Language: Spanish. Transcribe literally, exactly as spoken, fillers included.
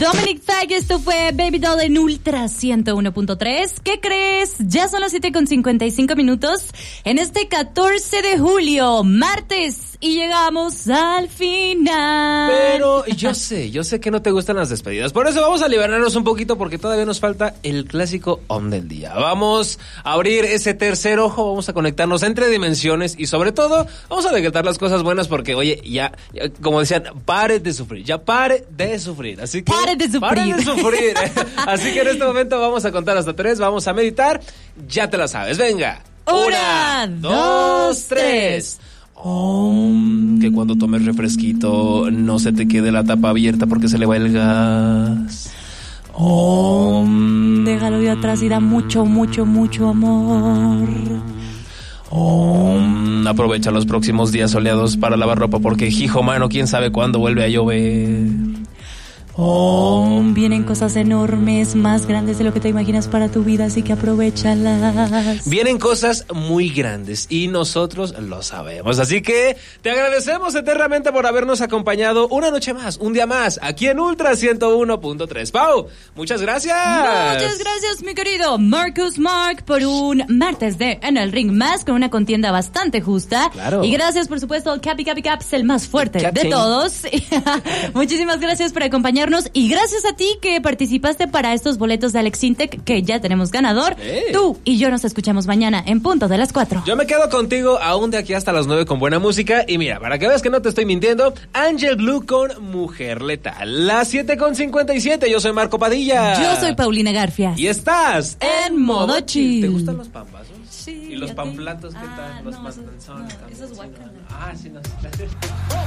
Dominic Thag, esto fue Baby Doll en Ultra ciento uno punto tres. ¿Qué crees? Ya son las siete con cincuenta y cinco minutos en este catorce de julio, martes, y llegamos al final. Pero yo sé, yo sé que no te gustan las despedidas, por eso vamos a liberarnos un poquito porque todavía nos falta el clásico OM del día. Vamos a abrir ese tercer ojo, vamos a conectarnos entre dimensiones y sobre todo vamos a decretar las cosas buenas porque, oye, ya, ya como decían, pare de sufrir, ya pare de sufrir. Así que pare de sufrir. Pare de sufrir. Así que en este momento vamos a contar hasta tres, vamos a meditar. Ya te la sabes, venga. Una, Una dos, tres. Om, que cuando tomes refresquito no se te quede la tapa abierta porque se le va el gas. Om, déjalo de atrás y da mucho, mucho, mucho amor. Om, aprovecha los próximos días soleados para lavar ropa porque, hijo mano, quién sabe cuándo vuelve a llover. Oh, vienen cosas enormes, más grandes de lo que te imaginas para tu vida, así que aprovéchalas. Vienen cosas muy grandes y nosotros lo sabemos, así que te agradecemos eternamente por habernos acompañado una noche más, un día más, aquí en Ultra ciento uno punto tres. Pau, muchas gracias. Muchas gracias, mi querido Marcus Mark, por un martes de En el Ring Más, con una contienda bastante justa. Claro. Y gracias, por supuesto, al Capi Capi Caps, el más fuerte Captain. de todos. Muchísimas gracias por acompañarnos. Y gracias a ti que participaste para estos boletos de Alex Intec, que ya tenemos ganador. Hey. Tú y yo nos escuchamos mañana en punto de las cuatro. Yo me quedo contigo aún de aquí hasta las nueve con buena música. Y mira, para que veas que no te estoy mintiendo, Angel Blue con Mujer Letal. Las siete con cincuenta y siete. Yo soy Marco Padilla. Yo soy Paulina Garfias. Y estás en modo chill. ¿Te gustan los pambazos? Sí. ¿Y los ¿a ti? pamplatos qué Ah, tal? Los no, pantanzones. no, eso es guacala. Ah, sí, no sé.